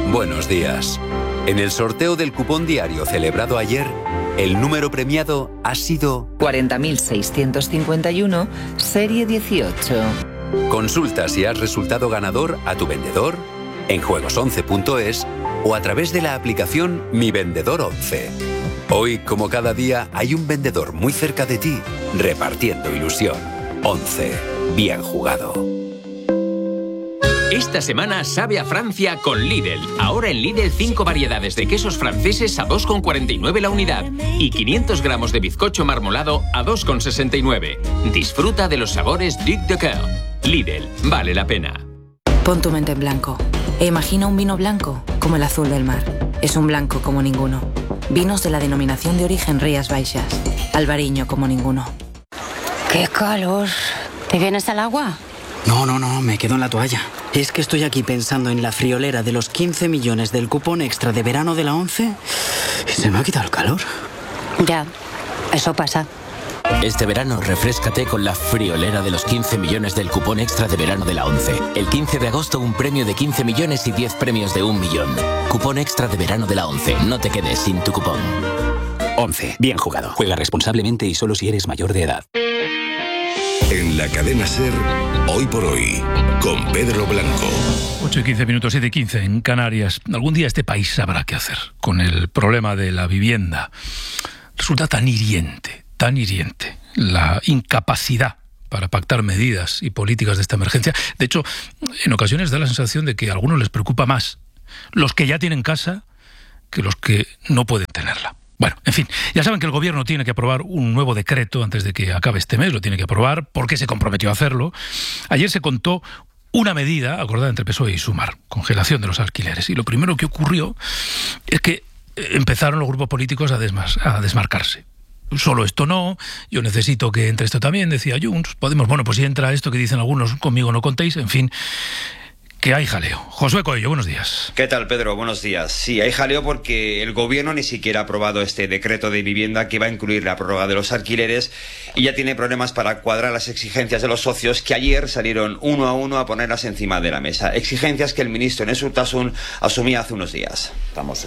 buenos días. En el sorteo del cupón diario celebrado ayer, el número premiado ha sido 40.651, serie 18. Consulta si has resultado ganador a tu vendedor, en juegos11.es o a través de la aplicación Mi Vendedor 11. Hoy, como cada día, hay un vendedor muy cerca de ti, repartiendo ilusión. 11. Bien jugado. Esta semana sabe a Francia con Lidl. Ahora en Lidl 5 variedades de quesos franceses a 2,49 la unidad y 500 gramos de bizcocho marmolado a 2,69. Disfruta de los sabores Duc de Coeur. Lidl, vale la pena. Pon tu mente en blanco e imagina un vino blanco como el azul del mar. Es un blanco como ninguno. Vinos de la denominación de origen Rías Baixas. Albariño como ninguno. ¡Qué calor! ¿Te vienes al agua? No, me quedo en la toalla. Es que estoy aquí pensando en la friolera de los 15 millones del cupón extra de verano de la 11 y se me ha quitado el calor. Ya, eso pasa. Este verano refréscate con la friolera de los 15 millones del cupón extra de verano de la 11. El 15 de agosto un premio de 15 millones y 10 premios de 1 millón. Cupón extra de verano de la 11. No te quedes sin tu cupón. 11. Bien jugado. Juega responsablemente y solo si eres mayor de edad. En la cadena SER, Hoy por Hoy, con Pedro Blanco. 8:15, 7:15 en Canarias. Algún día este país sabrá qué hacer con el problema de la vivienda. Resulta tan hiriente la incapacidad para pactar medidas y políticas de esta emergencia. De hecho, en ocasiones da la sensación de que a algunos les preocupa más los que ya tienen casa que los que no pueden tenerla. Bueno, en fin, ya saben que el gobierno tiene que aprobar un nuevo decreto antes de que acabe este mes, lo tiene que aprobar porque se comprometió a hacerlo. Ayer se contó una medida acordada entre PSOE y Sumar, congelación de los alquileres. Y lo primero que ocurrió es que empezaron los grupos políticos a desmarcarse. Solo esto no, yo necesito que entre esto también, decía Junts. Podemos, bueno, pues si entra esto que dicen algunos, conmigo no contéis, en fin, que hay jaleo. Josué Coello, buenos días. ¿Qué tal, Pedro? Buenos días. Sí, hay jaleo porque el gobierno ni siquiera ha aprobado este decreto de vivienda que va a incluir la prórroga de los alquileres y ya tiene problemas para cuadrar las exigencias de los socios que ayer salieron uno a uno a ponerlas encima de la mesa. Exigencias que el ministro Enes Urtasun asumía hace unos días. Estamos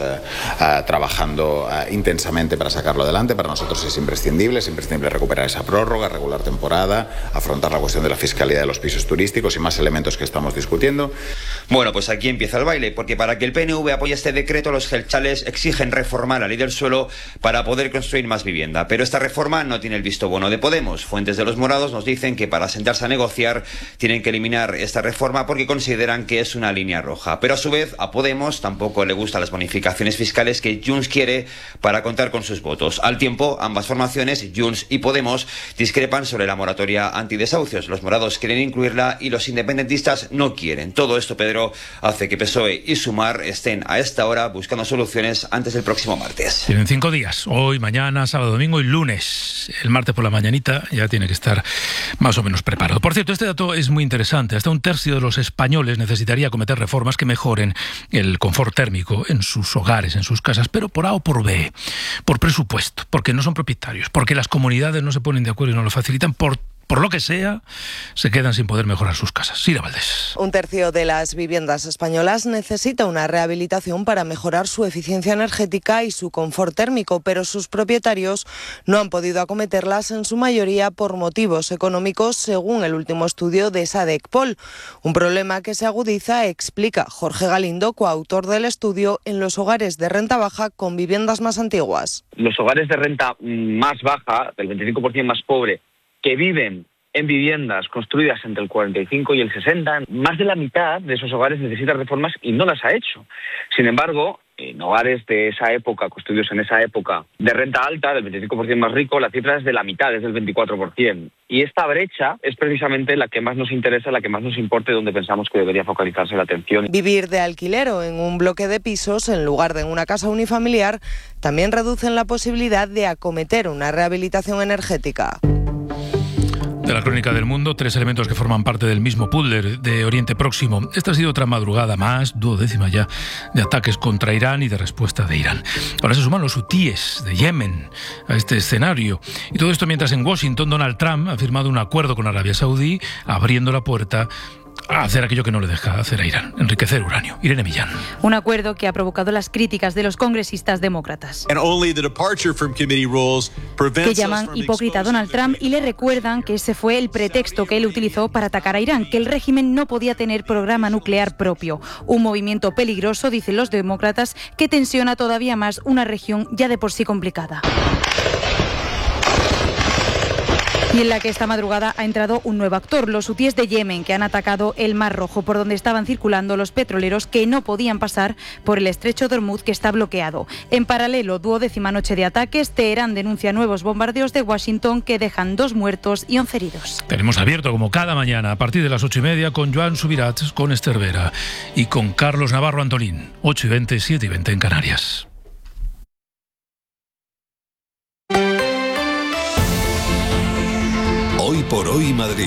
trabajando intensamente para sacarlo adelante. Para nosotros es imprescindible recuperar esa prórroga, regular temporada, afrontar la cuestión de la fiscalidad de los pisos turísticos y más elementos que estamos discutiendo. Bueno, pues aquí empieza el baile, porque para que el PNV apoye este decreto, los jeltzales exigen reformar la ley del suelo para poder construir más vivienda. Pero esta reforma no tiene el visto bueno de Podemos. Fuentes de los morados nos dicen que para sentarse a negociar tienen que eliminar esta reforma porque consideran que es una línea roja. Pero a su vez, a Podemos tampoco le gustan las bonificaciones fiscales que Junts quiere para contar con sus votos. Al tiempo, ambas formaciones, Junts y Podemos, discrepan sobre la moratoria antidesahucios. Los morados quieren incluirla y los independentistas no quieren. Todo esto, Pedro, hace que PSOE y Sumar estén a esta hora buscando soluciones antes del próximo martes. Tienen 5 días, hoy, mañana, sábado, domingo y lunes. El martes por la mañanita ya tiene que estar más o menos preparado. Por cierto, este dato es muy interesante. Hasta un tercio de los españoles necesitaría acometer reformas que mejoren el confort térmico en sus hogares, en sus casas, pero por A o por B, por presupuesto, porque no son propietarios, porque las comunidades no se ponen de acuerdo y no lo facilitan, por lo que sea, se quedan sin poder mejorar sus casas. Sira Valdés. Un tercio de las viviendas españolas necesita una rehabilitación para mejorar su eficiencia energética y su confort térmico, pero sus propietarios no han podido acometerlas en su mayoría por motivos económicos, según el último estudio de Sadecpol. Un problema que se agudiza, explica Jorge Galindo, coautor del estudio, en los hogares de renta baja con viviendas más antiguas. Los hogares de renta más baja, del 25% más pobre, que viven en viviendas construidas entre el 45 y el 60, más de la mitad de esos hogares necesitan reformas y no las ha hecho. Sin embargo, en hogares de esa época, construidos en esa época, de renta alta, del 25% más rico, la cifra es de la mitad, es del 24%. Y esta brecha es precisamente la que más nos interesa, la que más nos importa y donde pensamos que debería focalizarse la atención. Vivir de alquiler o en un bloque de pisos, en lugar de en una casa unifamiliar, también reducen la posibilidad de acometer una rehabilitación energética. De la crónica del mundo, 3 elementos que forman parte del mismo puzzle de Oriente Próximo. Esta ha sido otra madrugada más, 12ª ya, de ataques contra Irán y de respuesta de Irán. Ahora se suman los hutíes de Yemen a este escenario. Y todo esto mientras en Washington Donald Trump ha firmado un acuerdo con Arabia Saudí, abriendo la puerta a hacer aquello que no le deja hacer a Irán, enriquecer uranio. Irene Millán. Un acuerdo que ha provocado las críticas de los congresistas demócratas, que llaman hipócrita a Donald Trump y le recuerdan que ese fue el pretexto que él utilizó para atacar a Irán, que el régimen no podía tener programa nuclear propio. Un movimiento peligroso, dicen los demócratas, que tensiona todavía más una región ya de por sí complicada. Y en la que esta madrugada ha entrado un nuevo actor, los hutíes de Yemen, que han atacado el Mar Rojo, por donde estaban circulando los petroleros que no podían pasar por el estrecho de Hormuz, que está bloqueado. En paralelo, 12ª noche de ataques, Teherán denuncia nuevos bombardeos de Washington que dejan 2 muertos y 11 heridos. Tenemos abierto, como cada mañana, a partir de las 8:30, con Joan Subirats, con Esther Vera y con Carlos Navarro Antolín. 8:20, 7:20 en Canarias. Hoy por hoy Madrid.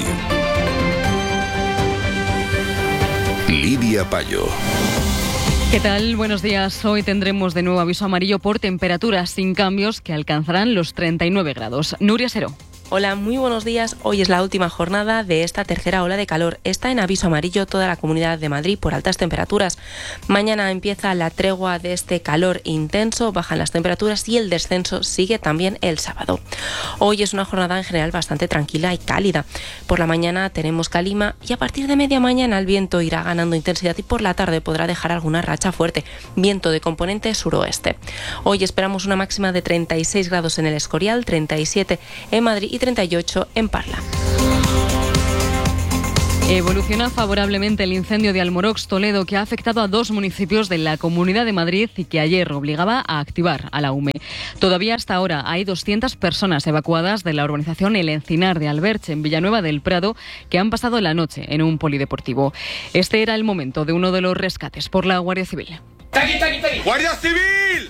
Lidia Payo. ¿Qué tal? Buenos días. Hoy tendremos de nuevo aviso amarillo por temperaturas sin cambios que alcanzarán los 39 grados. Nuria Seró. Hola, muy buenos días. Hoy es la última jornada de esta tercera ola de calor. Está en aviso amarillo toda la Comunidad de Madrid por altas temperaturas. Mañana empieza la tregua de este calor intenso, bajan las temperaturas y el descenso sigue también el sábado. Hoy es una jornada en general bastante tranquila y cálida. Por la mañana tenemos calima y a partir de media mañana el viento irá ganando intensidad y por la tarde podrá dejar alguna racha fuerte, viento de componente suroeste. Hoy esperamos una máxima de 36 grados en el Escorial, 37 en Madrid y 38 en Parla. Evoluciona favorablemente el incendio de Almorox, Toledo, que ha afectado a 2 municipios de la Comunidad de Madrid y que ayer obligaba a activar a la UME. Todavía hasta ahora hay 200 personas evacuadas de la urbanización El Encinar de Alberche, en Villanueva del Prado, que han pasado la noche en un polideportivo. Este era el momento de uno de los rescates por la Guardia Civil. ¡Está aquí! ¡Guardia Civil!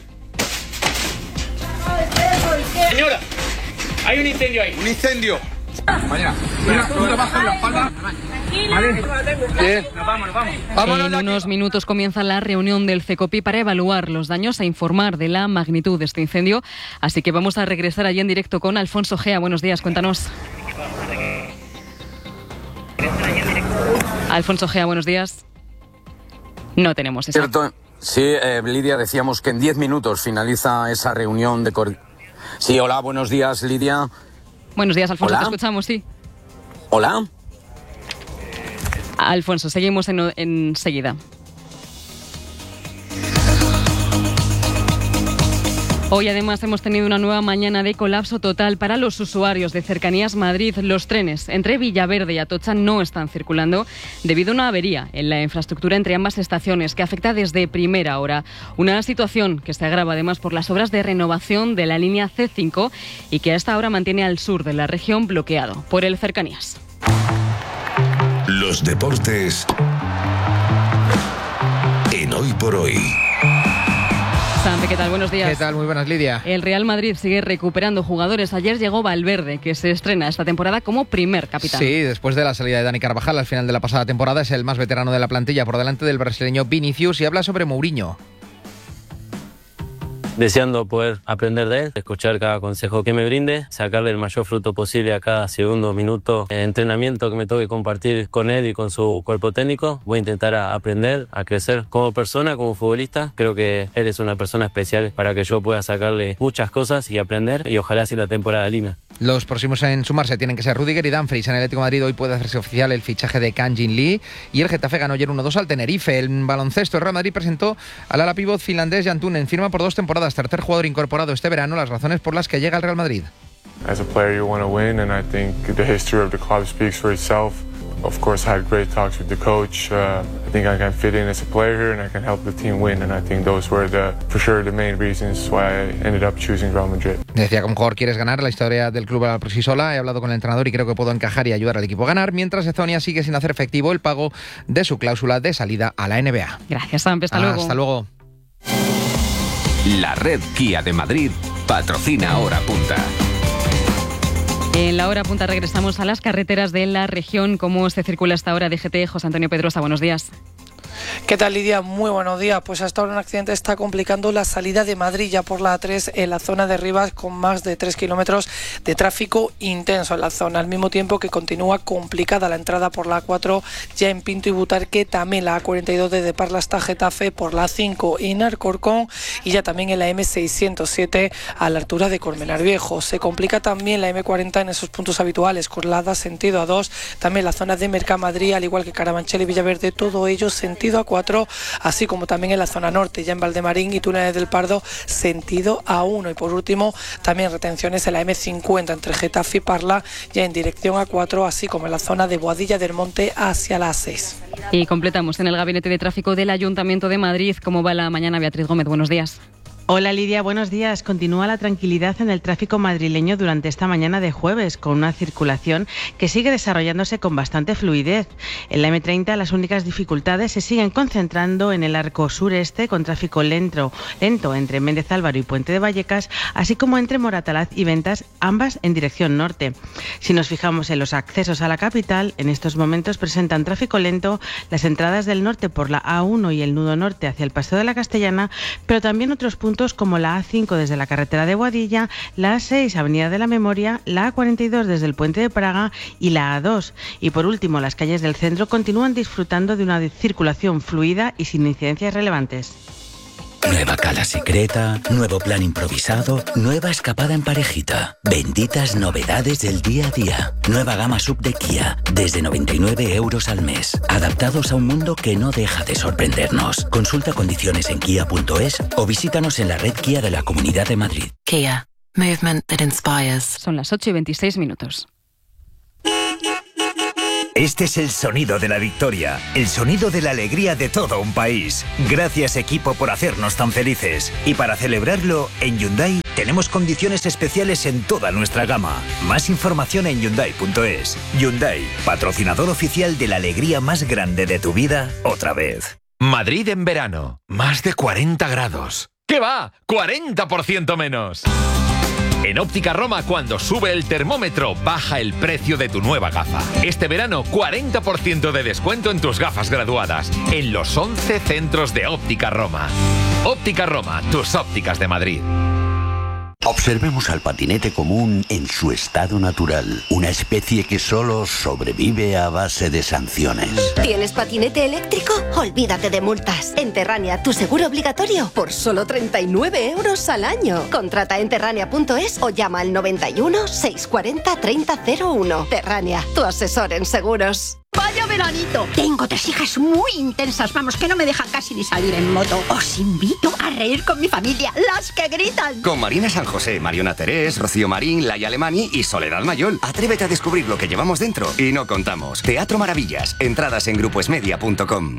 Señora, hay un incendio ahí. ¡Un incendio! Mañana. Tú te bajas la espalda. Vale. Bien. Nos vamos. En unos minutos comienza la reunión del CECOPI para evaluar los daños e informar de la magnitud de este incendio. Así que vamos a regresar allí en directo con Alfonso Gea. Buenos días, cuéntanos. Alfonso Gea, buenos días. No tenemos eso. Sí, Lidia, decíamos que en 10 minutos finaliza esa reunión de Sí, hola, buenos días, Lidia. Buenos días, Alfonso, ¿Hola? Te escuchamos, sí. Hola. Alfonso, seguimos enseguida. Hoy además hemos tenido una nueva mañana de colapso total para los usuarios de Cercanías Madrid. Los trenes entre Villaverde y Atocha no están circulando debido a una avería en la infraestructura entre ambas estaciones que afecta desde primera hora. Una situación que se agrava además por las obras de renovación de la línea C5 y que a esta hora mantiene al sur de la región bloqueado por el Cercanías. Los deportes en Hoy por Hoy. Santi, ¿qué tal? Buenos días. ¿Qué tal? Muy buenas, Lidia. El Real Madrid sigue recuperando jugadores. Ayer llegó Valverde, que se estrena esta temporada como primer capitán. Sí, después de la salida de Dani Carvajal al final de la pasada temporada, es el más veterano de la plantilla por delante del brasileño Vinicius y habla sobre Mourinho. Deseando poder aprender de él, escuchar cada consejo que me brinde, sacarle el mayor fruto posible a cada segundo, minuto de entrenamiento que me toque compartir con él y con su cuerpo técnico. Voy a intentar aprender, a crecer como persona, como futbolista. Creo que él es una persona especial para que yo pueda sacarle muchas cosas y aprender, y ojalá así la temporada linda. Los próximos en sumarse tienen que ser Rüdiger y Dumfries. En el Atlético de Madrid hoy puede hacerse oficial el fichaje de Kang Jin Lee y el Getafe ganó ayer 1-2 al Tenerife. En baloncesto, el Real Madrid presentó al ala pívot finlandés Jan Tunen, firma por 2 temporadas, tercer jugador incorporado este verano, las razones por las que llega al Real Madrid. As a player you want to win, and I think the history of the club speaks for itself. Of course, I had great talks with the coach. I think I can fit in as a player here and I can help the team win, and I think those were for sure the main reasons why I ended up choosing Real Madrid. Decía, como jugador quieres ganar, la historia del club por sí sola. He hablado con el entrenador y creo que puedo encajar y ayudar al equipo a ganar, mientras Ezonia sigue sin hacer efectivo el pago de su cláusula de salida a la NBA. Gracias, Sam. Hasta luego. Hasta luego. La red Kia de Madrid patrocina Hora Punta. En la Hora Punta regresamos a las carreteras de la región. ¿Cómo se circula hasta ahora? DGT, José Antonio Pedrosa, buenos días. ¿Qué tal, Lidia? Muy buenos días. Pues hasta ahora un accidente está complicando la salida de Madrid ya por la A3 en la zona de Rivas, con más de 3 kilómetros de tráfico intenso en la zona, al mismo tiempo que continúa complicada la entrada por la A4 ya en Pinto y Butarque, también la A42 desde Parla hasta Getafe, por la A5 en Alcorcón y ya también en la M607 a la altura de Colmenar Viejo. Se complica también la M40 en esos puntos habituales, Corlada sentido A2, también la zona de Mercamadrid, al igual que Carabanchel y Villaverde, todo ello sentido A4, así como también en la zona norte, ya en Valdemarín y Túneles del Pardo, sentido A1. Y por último, también retenciones en la M50 entre Getafe y Parla, ya en dirección A4, así como en la zona de Boadilla del Monte hacia la A6. Y completamos en el Gabinete de Tráfico del Ayuntamiento de Madrid. ¿Cómo va la mañana, Beatriz Gómez? Buenos días. Hola Lidia, buenos días. Continúa la tranquilidad en el tráfico madrileño durante esta mañana de jueves, con una circulación que sigue desarrollándose con bastante fluidez. En la M30 las únicas dificultades se siguen concentrando en el arco sureste, con tráfico lento entre Méndez Álvaro y Puente de Vallecas, así como entre Moratalaz y Ventas, ambas en dirección norte. Si nos fijamos en los accesos a la capital, en estos momentos presentan tráfico lento las entradas del norte por la A1 y el nudo norte hacia el Paseo de la Castellana, pero también otros puntos como la A5 desde la carretera de Boadilla, la A6 Avenida de la Memoria, la A42 desde el Puente de Praga y la A2. Y por último, las calles del centro continúan disfrutando de una circulación fluida y sin incidencias relevantes. Nueva cala secreta, nuevo plan improvisado, nueva escapada en parejita. Benditas novedades del día a día. Nueva gama sub de Kia, desde 99 € al mes. Adaptados a un mundo que no deja de sorprendernos. Consulta condiciones en kia.es o visítanos en la red Kia de la Comunidad de Madrid. Kia, movement that inspires. Son las 8:26. Este es el sonido de la victoria, el sonido de la alegría de todo un país. Gracias, equipo, por hacernos tan felices. Y para celebrarlo, en Hyundai tenemos condiciones especiales en toda nuestra gama. Más información en Hyundai.es. Hyundai, patrocinador oficial de la alegría más grande de tu vida, otra vez. Madrid en verano, más de 40 grados. ¿Qué va? ¡40% menos! En Óptica Roma, cuando sube el termómetro, baja el precio de tu nueva gafa. Este verano, 40% de descuento en tus gafas graduadas, en los 11 centros de Óptica Roma. Óptica Roma, tus ópticas de Madrid. Observemos al patinete común en su estado natural, una especie que solo sobrevive a base de sanciones. ¿Tienes patinete eléctrico? Olvídate de multas. En Terrania, tu seguro obligatorio por solo 39 € al año. Contrata en terrania.es o llama al 91 640 3001. Terrania, tu asesor en seguros. ¡Vaya veranito! Tengo 3 hijas muy intensas, vamos, que no me dejan casi ni salir en moto. Os invito a reír con mi familia, las que gritan. Con Marina San José, Mariona Terés, Rocío Marín, Laia Alemani y Soledad Mayol. Atrévete a descubrir lo que llevamos dentro y no contamos. Teatro Maravillas. Entradas en grupoesmedia.com.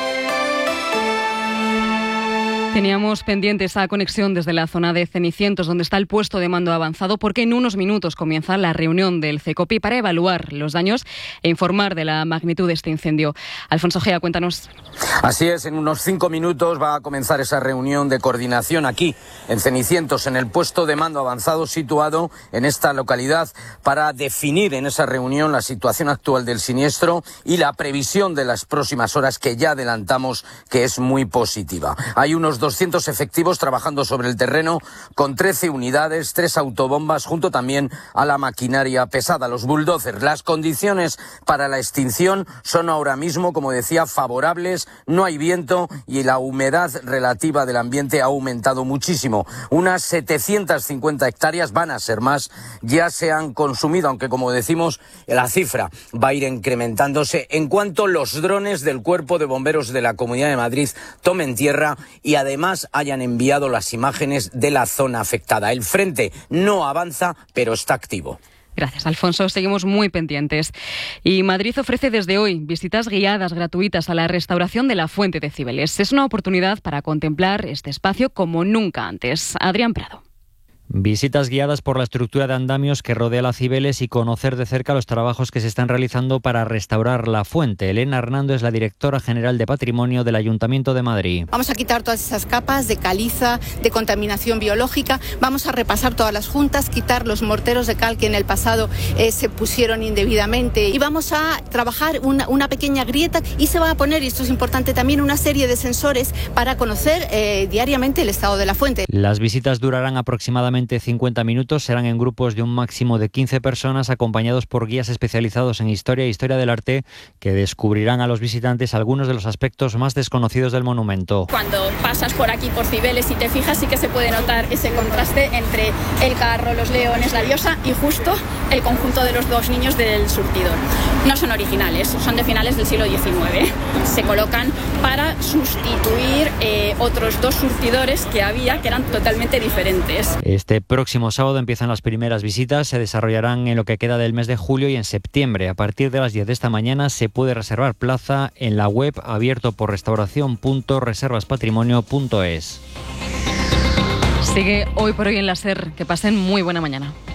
Teníamos pendiente esa conexión desde la zona de Cenicientos, donde está el puesto de mando avanzado, porque en unos minutos comienza la reunión del CECOPI para evaluar los daños e informar de la magnitud de este incendio. Alfonso Gea, cuéntanos. Así es, en unos 5 minutos va a comenzar esa reunión de coordinación aquí, en Cenicientos, en el puesto de mando avanzado situado en esta localidad, para definir en esa reunión la situación actual del siniestro y la previsión de las próximas horas, que ya adelantamos que es muy positiva. Hay unos 200 efectivos trabajando sobre el terreno, con 13 unidades, 3 autobombas, junto también a la maquinaria pesada, los bulldozers. Las condiciones para la extinción son ahora mismo, como decía, favorables, no hay viento y la humedad relativa del ambiente ha aumentado muchísimo. Unas 750 hectáreas, van a ser más, ya se han consumido, aunque como decimos, la cifra va a ir incrementándose en cuanto los drones del Cuerpo de Bomberos de la Comunidad de Madrid tomen tierra y además hayan enviado las imágenes de la zona afectada. El frente no avanza, pero está activo. Gracias, Alfonso. Seguimos muy pendientes. Y Madrid ofrece desde hoy visitas guiadas gratuitas a la restauración de la Fuente de Cibeles. Es una oportunidad para contemplar este espacio como nunca antes. Adrián Prado. Visitas guiadas por la estructura de andamios que rodea la Cibeles y conocer de cerca los trabajos que se están realizando para restaurar la fuente. Elena Hernando es la directora general de Patrimonio del Ayuntamiento de Madrid. Vamos a quitar todas esas capas de caliza, de contaminación biológica, vamos a repasar todas las juntas, quitar los morteros de cal que en el pasado se pusieron indebidamente y vamos a trabajar una pequeña grieta y se va a poner, y esto es importante también, una serie de sensores para conocer diariamente el estado de la fuente. Las visitas durarán aproximadamente 50 minutos, serán en grupos de un máximo de 15 personas, acompañados por guías especializados en historia e historia del arte, que descubrirán a los visitantes algunos de los aspectos más desconocidos del monumento. Cuando pasas por aquí, por Cibeles, y te fijas, sí que se puede notar ese contraste entre el carro, los leones, la diosa y justo el conjunto de los dos niños del surtidor. No son originales, son de finales del siglo XIX. Se colocan para sustituir otros dos surtidores que había, que eran totalmente diferentes. Este próximo sábado empiezan las primeras visitas, se desarrollarán en lo que queda del mes de julio y en septiembre. A partir de las 10 de esta mañana se puede reservar plaza en la web abierto por restauración.reservaspatrimonio.es. Sigue Hoy por Hoy en la SER. Que pasen muy buena mañana.